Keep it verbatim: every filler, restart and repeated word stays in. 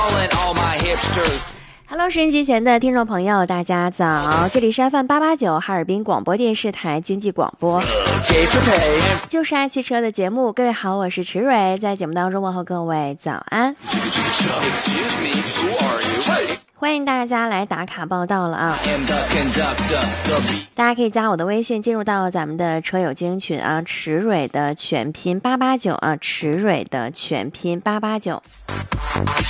Hello， 收音机前的听众朋友，大家早！这里是 F M 八八九哈尔滨广播电视台经济广播，就是爱汽车的节目。各位好，我是池蕊，在节目当中问候各位早安。欢迎大家来打卡报道了啊！大家可以加我的微信，进入到咱们的车友精英群啊，池蕊的全拼八八九啊，池蕊的全拼八八九。